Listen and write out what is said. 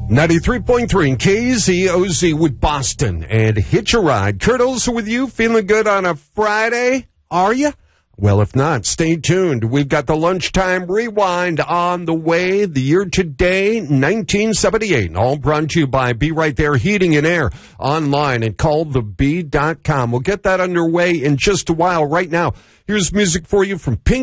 93.3 KZOZ with Boston and Hitch a Ride. Kurt Olson with you, feeling good on a Friday, are you? Well, if not, stay tuned. We've got the Lunchtime Rewind on the way. The year today, 1978. All brought to you by Be Right There Heating and Air online at callthebee.com. We'll get that underway in just a while. Right now, here's music for you from Pink